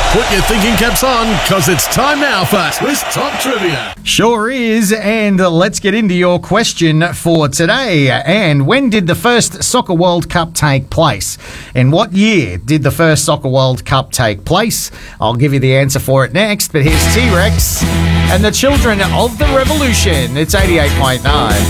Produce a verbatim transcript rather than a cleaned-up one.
Put your thinking caps on, because it's time now for Twist Top Trivia. Sure is, and let's get into your question for today. And when did the first Soccer World Cup take place? In what year did the first Soccer World Cup take place? I'll give you the answer for it next, but here's T-Rex and the Children of the Revolution. It's eighty-eight point nine.